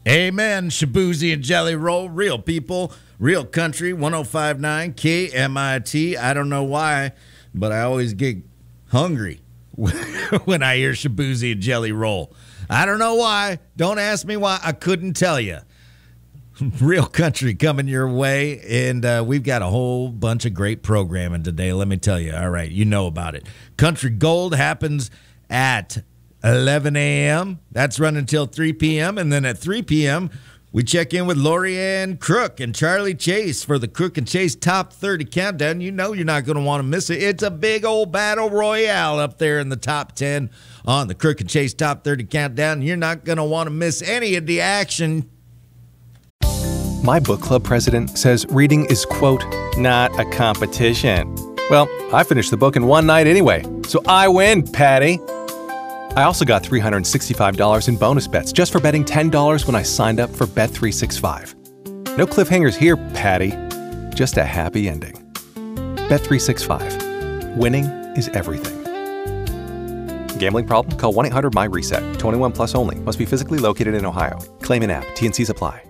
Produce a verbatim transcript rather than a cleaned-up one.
Amen. Shaboozey and Jelly Roll, real people, real country, one oh five point nine K M I T. I don't know why, but I always get hungry when I hear Shaboozey and Jelly Roll. I don't know why. Don't ask me why. I couldn't tell you. Real country coming your way, and uh, we've got a whole bunch of great programming today. Let me tell you. All right, you know about it. Country Gold happens at eleven a.m. That's running until three p.m. And then at three p.m., we check in with Lorianne Crook and Charlie Chase for the Crook and Chase Top thirty Countdown. You know you're not going to want to miss it. It's a big old battle royale up there in the top ten on the Crook and Chase Top thirty Countdown. You're not going to want to miss any of the action. My book club president says reading is, quote, not a competition. Well, I finished the book in one night anyway, so I win, Patty. I also got three hundred sixty-five dollars in bonus bets just for betting ten dollars when I signed up for Bet three sixty-five. No cliffhangers here, Patty. Just a happy ending. Bet three sixty-five. Winning is everything. Gambling problem? Call one eight hundred M Y RESET. twenty-one plus only. Must be physically located in Ohio. Claim in app. T and Cs apply.